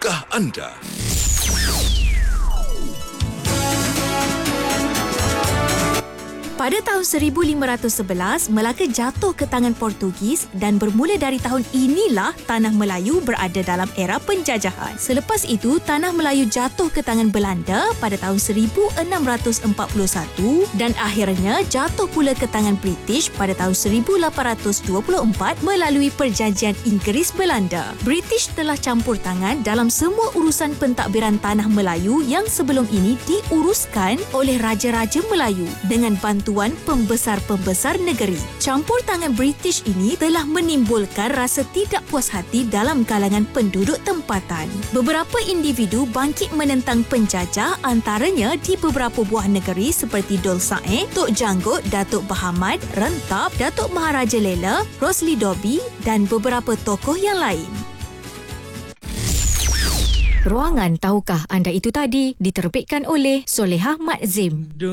Tahukah anda? Pada tahun 1511, Melaka jatuh ke tangan Portugis dan bermula dari tahun inilah Tanah Melayu berada dalam era penjajahan. Selepas itu, Tanah Melayu jatuh ke tangan Belanda pada tahun 1641 dan akhirnya jatuh pula ke tangan British pada tahun 1824 melalui Perjanjian Inggeris-Belanda. British telah campur tangan dalam semua urusan pentadbiran Tanah Melayu yang sebelum ini diuruskan oleh Raja-Raja Melayu dengan bantuan pembesar-pembesar negeri. Campur tangan British ini telah menimbulkan rasa tidak puas hati dalam kalangan penduduk tempatan. Beberapa individu bangkit menentang penjajah, antaranya di beberapa buah negeri seperti Dol Sae, Tok Janggut, Datuk Bahamad, Rentap, Datuk Maharaja Lela, Rosli Dobi dan beberapa tokoh yang lain. Ruangan Tahukah Anda itu tadi diterbitkan oleh Solehah Mat Zim.